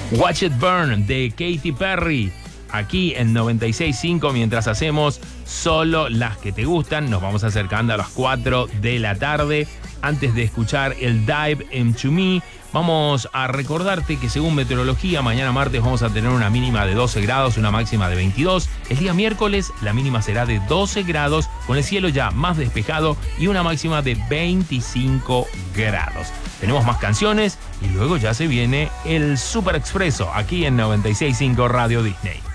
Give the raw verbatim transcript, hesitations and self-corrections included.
Watch It Burn de Katy Perry. Aquí en noventa y seis punto cinco, mientras hacemos solo las que te gustan, nos vamos acercando a las cuatro de la tarde. Antes de escuchar el Dive Into Me, vamos a recordarte que según meteorología, mañana martes vamos a tener una mínima de doce grados, una máxima de veintidós. El día miércoles la mínima será de doce grados, con el cielo ya más despejado y una máxima de veinticinco grados. Tenemos más canciones y luego ya se viene el Super Expreso aquí en noventa y seis punto cinco Radio Disney.